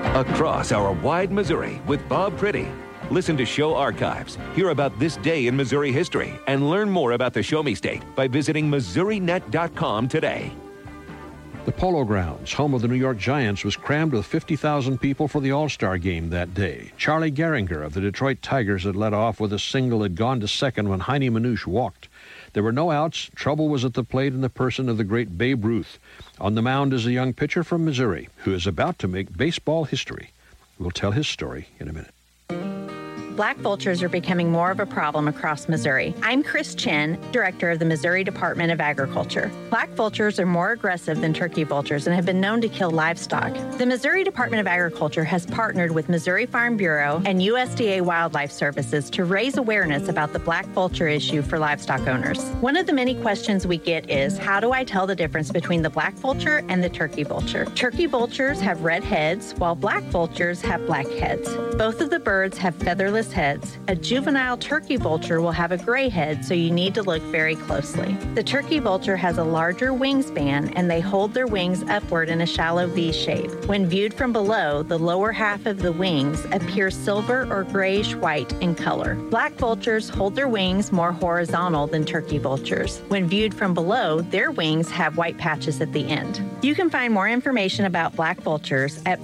Across our wide Missouri with Bob Pretty. Listen to show archives, hear about this day in Missouri history, and learn more about the Show Me State by visiting MissouriNet.com today. The Polo Grounds, home of the New York Giants, was crammed with 50,000 people for the All-Star game that day. Charlie Gehringer of the Detroit Tigers had led off with a single had gone to second when Heine Manouche walked. There were no outs. Trouble was at the plate in the person of the great Babe Ruth. On the mound is a young pitcher from Missouri who is about to make baseball history. We'll tell his story in a minute. Black vultures are becoming more of a problem across Missouri. I'm Chris Chin, director of the Missouri Department of Agriculture. Black vultures are more aggressive than turkey vultures and have been known to kill livestock. The Missouri Department of Agriculture has partnered with Missouri Farm Bureau and USDA Wildlife Services to raise awareness about the black vulture issue for livestock owners. One of the many questions we get is, how do I tell the difference between the black vulture and the turkey vulture? Turkey vultures have red heads, while black vultures have black heads. Both of the birds have featherless heads. A juvenile turkey vulture will have a gray head, so you need to look very closely. The turkey vulture has a larger wingspan, and they hold their wings upward in a shallow V shape. When viewed from below, the lower half of the wings appears silver or grayish-white in color. Black vultures hold their wings more horizontal than turkey vultures. When viewed from below, their wings have white patches at the end. You can find more information about black vultures at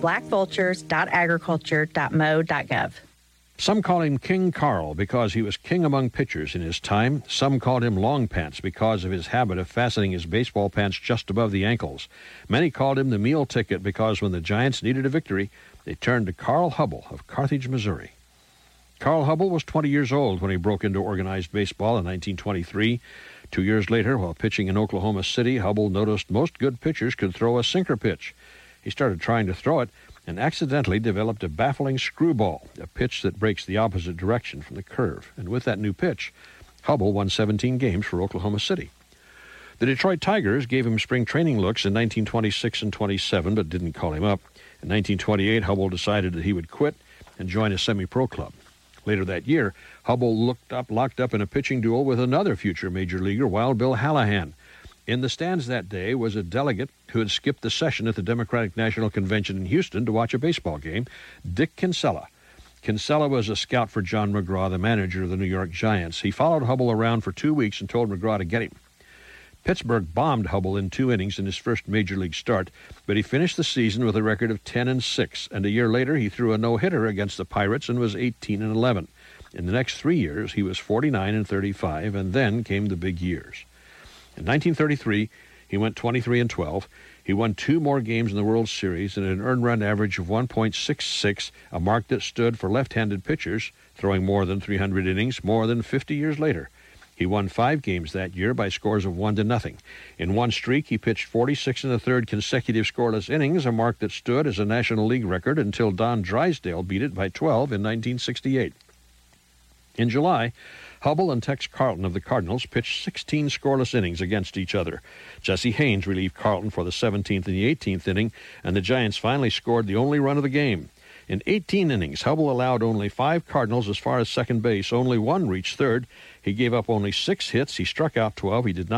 blackvultures.agriculture.mo.gov. Some call him King Carl because he was king among pitchers in his time. Some called him Long Pants because of his habit of fastening his baseball pants just above the ankles. Many called him the meal ticket because when the Giants needed a victory, they turned to Carl Hubbell of Carthage, Missouri. Carl Hubbell was 20 years old when he broke into organized baseball in 1923. 2 years later, while pitching in Oklahoma City, Hubbell noticed most good pitchers could throw a sinker pitch. He started trying to throw it and accidentally developed a baffling screwball, a pitch that breaks the opposite direction from the curve. And with that new pitch, Hubbell won 17 games for Oklahoma City. The Detroit Tigers gave him spring training looks in 1926 and 27, but didn't call him up. In 1928, Hubbell decided that he would quit and join a semi-pro club. Later that year, Hubbell locked up in a pitching duel with another future major leaguer, Wild Bill Hallahan. In the stands that day was a delegate who had skipped the session at the Democratic National Convention in Houston to watch a baseball game, Dick Kinsella. Kinsella was a scout for John McGraw, the manager of the New York Giants. He followed Hubbell around for 2 weeks and told McGraw to get him. Pittsburgh bombed Hubbell in 2 innings in his first major league start, but he finished the season with a record of 10-6, and a year later he threw a no-hitter against the Pirates and was 18-11. In the next 3 years, he was 49-35, and then came the big years. In 1933, he went 23-12. He won 2 more games in the World Series and an earned run average of 1.66, a mark that stood for left-handed pitchers, throwing more than 300 innings more than 50 years later. He won 5 games that year by scores of 1-0. In one streak, he pitched 46 1/3 consecutive scoreless innings, a mark that stood as a National League record until Don Drysdale beat it by 12 in 1968. In July, Hubbell and Tex Carlton of the Cardinals pitched 16 scoreless innings against each other. Jesse Haynes relieved Carlton for the 17th and the 18th inning, and the Giants finally scored the only run of the game. In 18 innings, Hubbell allowed only 5 Cardinals as far as second base. Only 1 reached third. He gave up only 6 hits. He struck out 12. He did not